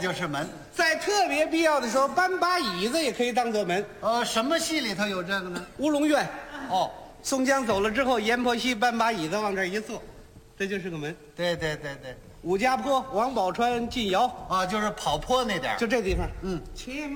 就是门。 在特别必要的时候，搬把椅子也可以当做门。 什么戏里头有这个呢？ 乌龙院， 哦， 宋江走了之后，阎婆惜搬把椅子往这儿一坐，这就是个门。 对。 武家坡，王宝钏进窑， 就是跑坡那点儿就这地方。 嗯， 且